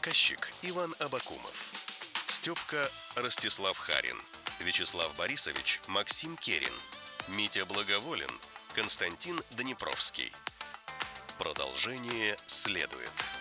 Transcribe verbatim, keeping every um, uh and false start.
Рассказчик Иван Абакумов. Степка Ростислав Харин. Вячеслав Борисович Максим Керин. Митя Благоволен. Константин Днепровский. Продолжение следует.